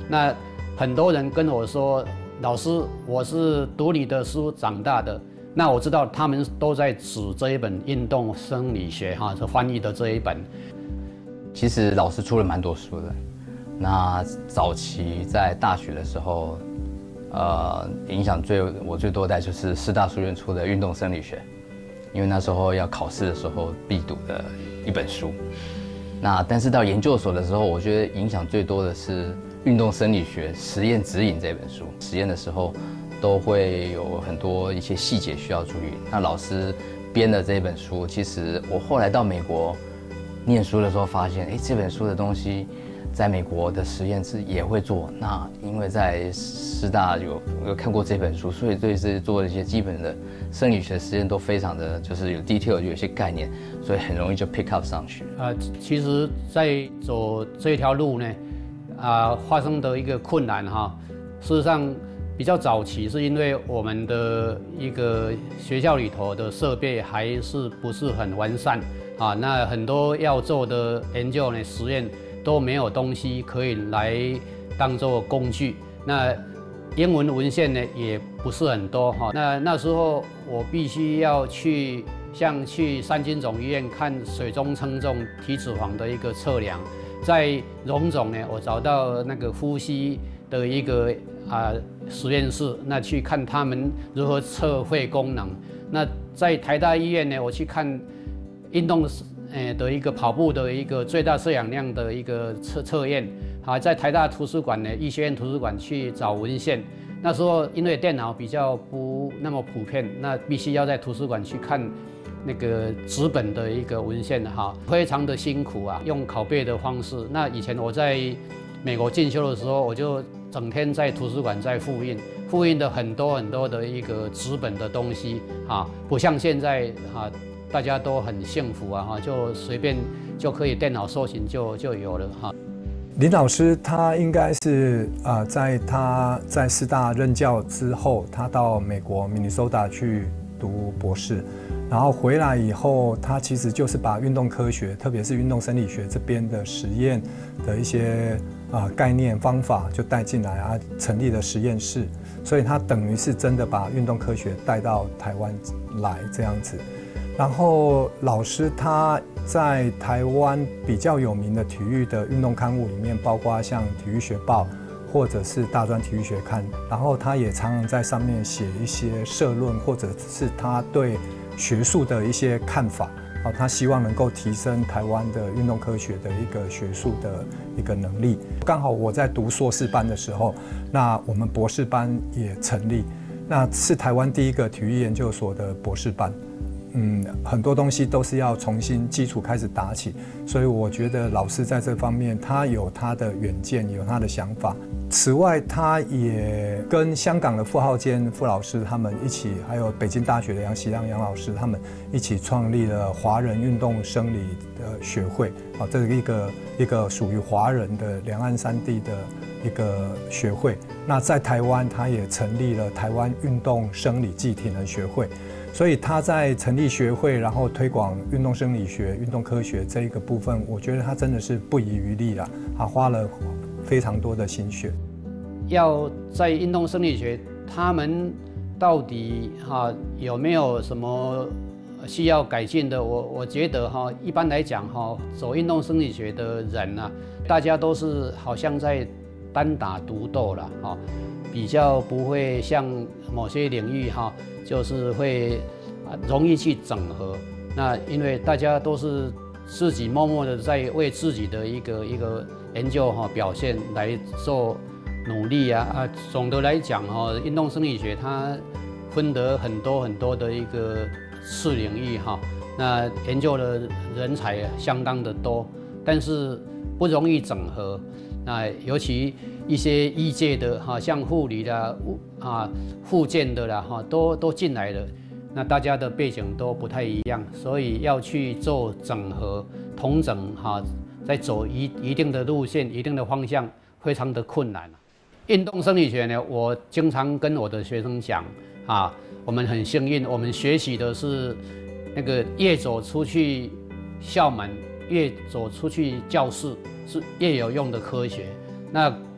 那很多人跟我说，老师，我是读你的书长大的。那我知道他们都在指这一本《运动生理学》是翻译的这一本。 其实老师出了蛮多书的。那早期在大学的时候，影响我最多的就是师大书院出的《运动生理学》，因为那时候要考试的时候必读的一本书。但是到研究所的时候，我觉得影响最多的是《运动生理学实验指引》这本书。实验的时候都会有很多一些细节需要注意。那老师编的这本书，其实我后来到美国念书的时候发现，这本书的东西在美国的实验室也会做。那因为在师大有看过这本书，所以对这做一些基本的生理学实验都非常的就是有 detail， 有一些概念，所以很容易就 pick up 上去。 其实，在走这条路呢，发生的一个困难事实上比较早期是因为我们的一个学校里头的设备还是不是很完善那很多要做的研究呢实验都没有东西可以来当做工具。那英文文献呢也不是很多那时候我必须要去三军总医院看水中称重、体脂肪的一个测量。在荣总呢，我找到那个呼吸的一个实验室，那去看他们如何测肺功能。那在台大医院呢，我去看运动的一个跑步的一个最大摄氧量的一个测验。在台大图书馆呢，医学院图书馆去找文献。那时候因为电脑比较不那么普遍，那必须要在图书馆去看那个纸本的一个文献非常的辛苦用拷贝的方式。那以前我在美国进修的时候，我就整天在图书馆在复印的很多的一个纸本的东西不像现在大家都很幸福就随便就可以电脑搜寻就有了林老师他应该是他在师大任教之后，他到美国明尼苏达去读博士，然后回来以后，他其实就是把运动科学，特别是运动生理学这边的实验的一些概念方法就带进来成立了实验室，所以他等于是真的把运动科学带到台湾来这样子。然后老师他在台湾比较有名的体育的运动刊物里面，包括像《体育学报》或者是《大专体育学刊》，然后他也常常在上面写一些社论，或者是他对学术的一些看法。他希望能够提升台湾的运动科学的一个学术的一个能力。刚好我在读硕士班的时候，那我们博士班也成立，那是台湾第一个体育研究所的博士班。很多东西都是要重新基础开始打起，所以我觉得老师在这方面他有他的远见，有他的想法。此外，他也跟香港的傅浩坚傅老师他们一起，还有北京大学的杨锡亮杨老师他们一起创立了华人运动生理的学会这是一个属于华人的两岸三地的一个学会。那在台湾，他也成立了台湾运动生理暨体能学会。所以他在成立学会，然后推广运动生理学、运动科学这一个部分，我觉得他真的是不遗余力了，他花了非常多的心血。 要在运动生理学，他们到底有没有什么需要改进的？我觉得一般来讲走运动生理学的人大家都是好像在单打独斗了比较不会像某些领域就是会容易去整合。那因为大家都是自己默默的在为自己的一个研究表现来做努力总的来讲运动生理学它分得很多的一个次领域那研究的人才相当的多，但是不容易整合。那尤其一些医界的像护理啦复健的啦都进来了，那大家的背景都不太一样，所以要去做整合统整再走一定的路线、一定的方向，非常的困难。运动生理学呢，我经常跟我的学生讲我们很幸运，我们学习的是那个越走出去校门，越走出去教室是越有用的科学。那